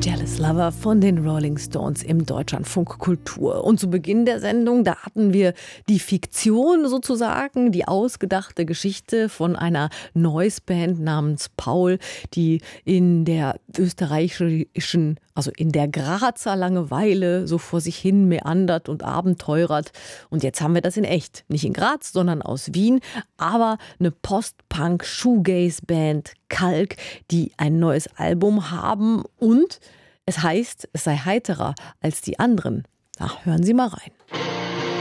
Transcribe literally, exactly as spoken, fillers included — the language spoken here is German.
Jealous Lover von den Rolling Stones im Deutschlandfunk Kultur. Und zu Beginn der Sendung, da hatten wir die Fiktion sozusagen, die ausgedachte Geschichte von einer Noise-Band namens Paul, die in der österreichischen, also in der Grazer Langeweile so vor sich hin meandert und abenteurert. Und jetzt haben wir das in echt. Nicht in Graz, sondern aus Wien. Aber eine Post-Punk-Shoegaze-Band Kalk, die ein neues Album haben und es heißt, es sei heiterer als die anderen. Ach, hören Sie mal rein.